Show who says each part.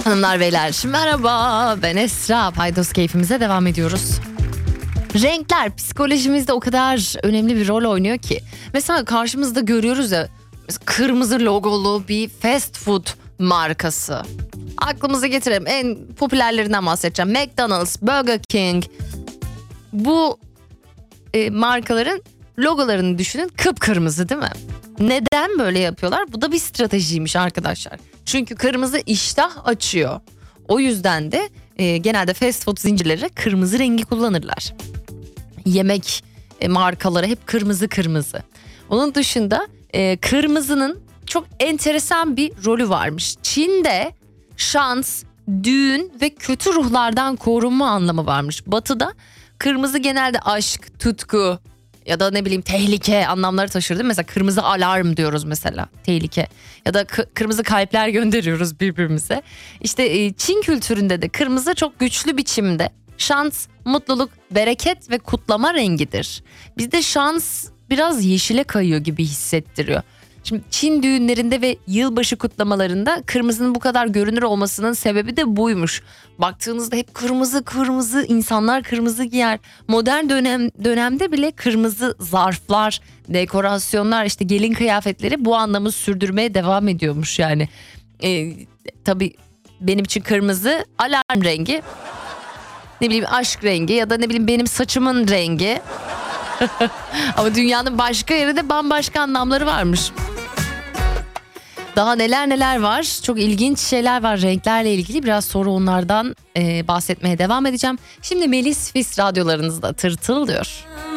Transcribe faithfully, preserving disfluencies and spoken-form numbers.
Speaker 1: Hanımlar beyler merhaba, ben Esra. Paydos keyfimize devam ediyoruz. Renkler psikolojimizde o kadar önemli bir rol oynuyor ki. Mesela karşımızda görüyoruz ya, kırmızı logolu bir fast food markası. Aklımıza getirelim, en popülerlerinden bahsedeceğim. McDonald's, Burger King. Bu e, markaların logolarını düşünün, kıpkırmızı değil mi? Neden böyle yapıyorlar? Bu da bir stratejiymiş arkadaşlar. Çünkü kırmızı iştah açıyor. O yüzden de e, genelde fast food zincirleri kırmızı rengi kullanırlar. Yemek e, markaları hep kırmızı kırmızı. Onun dışında e, kırmızının çok enteresan bir rolü varmış. Çin'de şans, düğün ve kötü ruhlardan korunma anlamı varmış. Batı'da kırmızı genelde aşk, tutku ya da ne bileyim tehlike anlamları taşırdı. Mesela kırmızı alarm diyoruz mesela, tehlike. Ya da k- kırmızı kalpler gönderiyoruz birbirimize. İşte e, Çin kültüründe de kırmızı çok güçlü biçimde şans, mutluluk, bereket ve kutlama rengidir. Bizde şans biraz yeşile kayıyor gibi hissettiriyor. Şimdi Çin düğünlerinde ve yılbaşı kutlamalarında kırmızının bu kadar görünür olmasının sebebi de buymuş. Baktığınızda hep kırmızı kırmızı, insanlar kırmızı giyer. Modern dönem dönemde bile kırmızı zarflar, dekorasyonlar, işte gelin kıyafetleri bu anlamı sürdürmeye devam ediyormuş yani. Ee, tabii benim için kırmızı alarm rengi. Ne bileyim aşk rengi ya da ne bileyim benim saçımın rengi. Ama dünyanın başka yerinde bambaşka anlamları varmış. Daha neler neler var. Çok ilginç şeyler var renklerle ilgili. Biraz sonra onlardan e, bahsetmeye devam edeceğim. Şimdi Melis Fis radyolarınızda tırtıl diyor.